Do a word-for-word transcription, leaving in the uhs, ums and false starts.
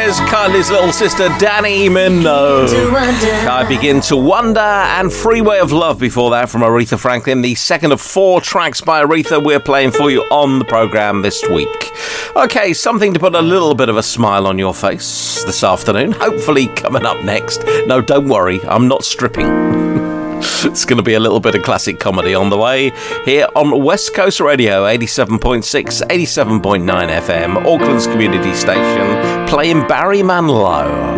is Kylie's little sister, Danny Minogue. I Begin to Wonder, and Freeway of Love before that from Aretha Franklin, the second of four tracks by Aretha we're playing for you on the programme this week. Okay, something to put a little bit of a smile on your face this afternoon, hopefully coming up next. No, don't worry, I'm not stripping. It's going to be a little bit of classic comedy on the way here on West Coast Radio, eighty-seven point six, eighty-seven point nine F M, Auckland's community station, playing Barry Manilow.